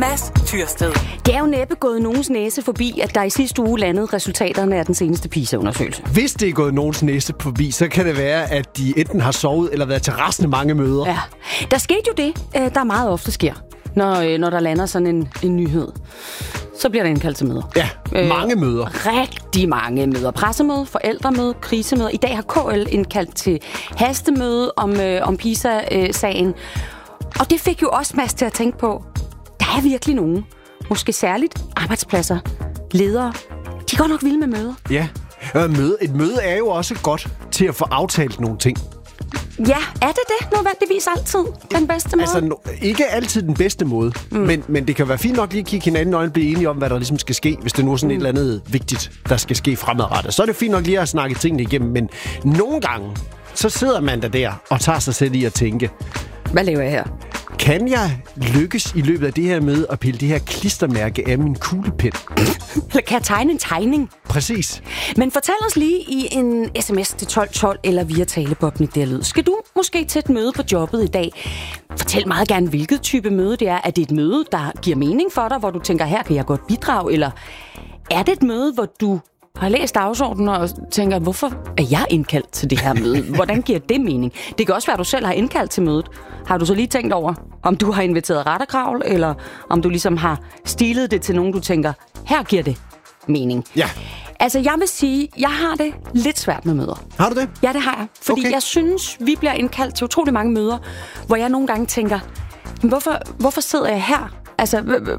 Mads Tyrsted. Det er jo næppe gået nogens næse forbi, at der i sidste uge landede resultaterne af den seneste PISA-undersøgelse. Hvis det er gået nogens næse forbi, så kan det være, at de enten har sovet eller været til rasende mange møder. Ja, der skete jo det, der meget ofte sker, når der lander sådan en nyhed. Så bliver der indkaldt til møder. Ja, mange møder. Rigtig mange møder. Pressemøde, forældremøde, krisemøder. I dag har KL indkaldt til hastemøde om PISA-sagen. Og det fik jo også Mads til at tænke på, der er virkelig nogen, måske særligt arbejdspladser, ledere, de går nok vilde med møder. Ja, et møde er jo også godt til at få aftalt nogle ting. Ja, er det nødvendigvis altid den bedste måde? Altså, ikke altid den bedste måde, men det kan være fint nok lige at kigge hinanden i øjnene og blive enige om, hvad der ligesom skal ske, hvis det nu er sådan et eller andet vigtigt, der skal ske fremadrettet. Så er det fint nok lige at snakke tingene igennem, men nogle gange, så sidder man der og tager sig selv i at tænke, hvad laver jeg her? Kan jeg lykkes i løbet af det her med at pille det her klistermærke af min kuglepen? Eller kan jeg tegne en tegning? Præcis. Men fortæl os lige i en sms til 1212 eller via taleboblen i lyd. Skal du måske til et møde på jobbet i dag? Fortæl meget gerne, hvilket type møde det er. Er det et møde, der giver mening for dig, hvor du tænker, her kan jeg godt bidrage? Eller er det et møde, hvor du har læst dagsordenen og tænker, hvorfor er jeg indkaldt til det her møde? Hvordan giver det mening? Det kan også være, at du selv har indkaldt til mødet. Har du så lige tænkt over, om du har inviteret retterkravl, eller om du ligesom har stilet det til nogen, du tænker, her giver det mening? Ja. Altså, jeg vil sige, jeg har det lidt svært med møder. Har du det? Ja, det har jeg. Fordi jeg synes, vi bliver indkaldt til utrolig mange møder, hvor jeg nogle gange tænker, hvorfor sidder jeg her? Altså,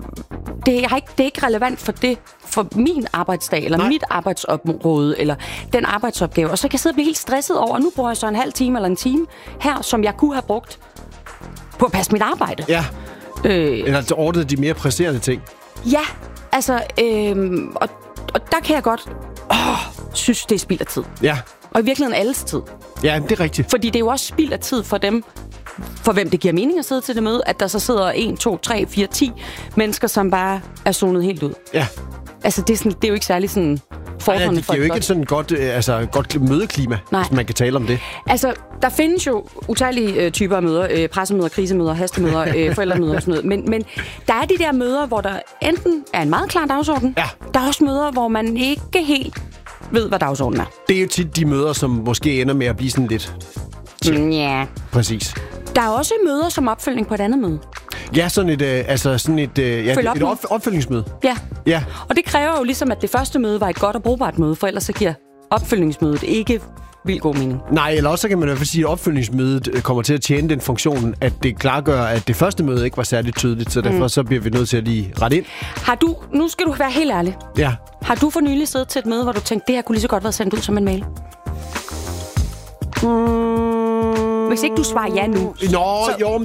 det er ikke relevant for min arbejdsdag, eller mit arbejdsområde, eller den arbejdsopgave. Og så kan jeg sidde og blive helt stresset over, nu bruger jeg så en halv time eller en time her, som jeg kunne have brugt på at passe mit arbejde. Ja. Eller ordnet de mere presserende ting. Ja, altså, og der kan jeg godt synes, det er spild af tid. Ja. Og i virkeligheden alles tid. Ja, det er rigtigt. Fordi det er jo også spild af tid for dem, for hvem det giver mening at sidde til det møde, at der så sidder 1, 2, 3, 4, 10 mennesker, som bare er zonet helt ud. Ja. Altså, det er jo ikke særlig sådan fordrende for det er jo ikke et sådan godt mødeklima, hvis man kan tale om det. Altså, der findes jo utallige typer af møder, pressemøder, krisemøder, hastemøder, forældremøder og sådan noget. Men der er de der møder, hvor der enten er en meget klar dagsorden. Ja. Der er også møder, hvor man ikke helt ved, hvad dagsordenen er. Det er jo tit de møder, som måske ender med at blive sådan lidt... Ja. Præcis. Der er også møder som opfølgning på et andet møde. Ja, sådan et opfølgningsmøde. Ja. Og det kræver jo ligesom, at det første møde var et godt og brugbart møde, for ellers så giver opfølgningsmødet ikke vildt god mening. Nej, eller også så kan man i hvert fald sige, at opfølgningsmødet kommer til at tjene den funktion, at det klargør, at det første møde ikke var særligt tydeligt, så derfor så bliver vi nødt til at lige rette ind. Nu skal du være helt ærlig. Ja. Har du for nylig siddet til et møde, hvor du tænkte, det her kunne lige så godt være sendt ud som en mail? Hvis ikke du svarer ja nu. Jo,